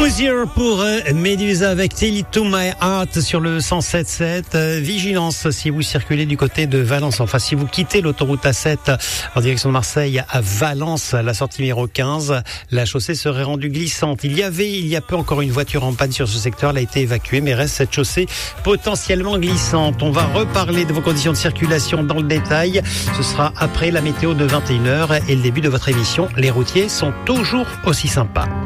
Hozier pour Medusa avec Tell It To My Heart sur le 107.7. Vigilance si vous circulez du côté de Valence. Enfin, si vous quittez l'autoroute A7 en direction de Marseille à Valence, à la sortie numéro 15, la chaussée serait rendue glissante. Il y a peu encore une voiture en panne sur ce secteur. Elle a été évacuée, mais reste cette chaussée potentiellement glissante. On va reparler de vos conditions de circulation dans le détail. Ce sera après la météo de 21h et le début de votre émission. Les routiers sont toujours aussi sympas.